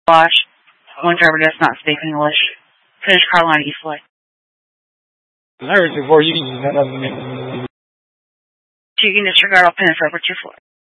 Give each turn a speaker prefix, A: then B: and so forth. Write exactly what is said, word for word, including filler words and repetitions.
A: Wash. One driver does not speak English. Finish Carolina Eastway.
B: I heard before you can use that.
A: You can disregard all pin for over two four.